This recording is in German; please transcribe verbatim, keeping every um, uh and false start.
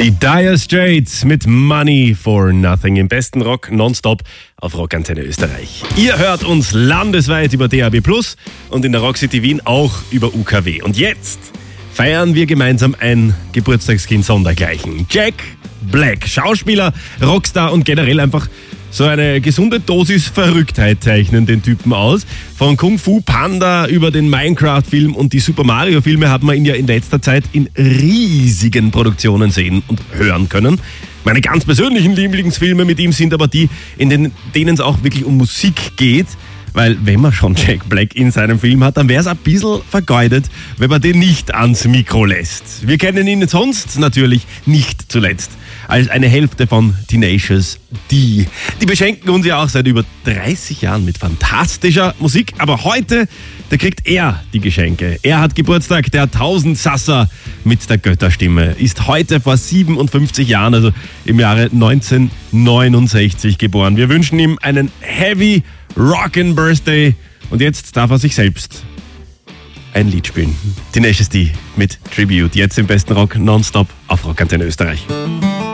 Die Dire Straits mit Money for Nothing im besten Rock nonstop auf Rockantenne Österreich. Ihr hört uns landesweit über D A B plus und in der Rockcity Wien auch über U K W. Und jetzt feiern wir gemeinsam ein Geburtstagskind sondergleichen. Jack Black, Schauspieler, Rockstar und generell einfach so eine gesunde Dosis Verrücktheit zeichnen den Typen aus. Von Kung Fu Panda über den Minecraft-Film und die Super Mario-Filme hat man ihn ja in letzter Zeit in riesigen Produktionen sehen und hören können. Meine ganz persönlichen Lieblingsfilme mit ihm sind aber die, in denen es auch wirklich um Musik geht. Weil wenn man schon Jack Black in seinem Film hat, dann wäre es ein bisschen vergeudet, wenn man den nicht ans Mikro lässt. Wir kennen ihn sonst natürlich nicht zuletzt als eine Hälfte von Tenacious D. Die beschenken uns ja auch seit über dreißig Jahren mit fantastischer Musik. Aber heute, da kriegt er die Geschenke. Er hat Geburtstag, der Tausendsasser mit der Götterstimme. Ist heute vor siebenundfünfzig Jahren, also im Jahre neunzehnhundertneunundsechzig geboren. Wir wünschen ihm einen Heavy Rockin' Birthday. Und jetzt darf er sich selbst ein Lied spielen. Tenacious D mit Tribute. Jetzt im besten Rock nonstop auf Rockantenne Österreich.